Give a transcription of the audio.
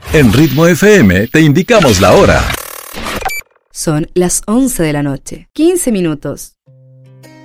En Ritmo FM te indicamos la hora. Son las 11 de la noche, 15 minutos.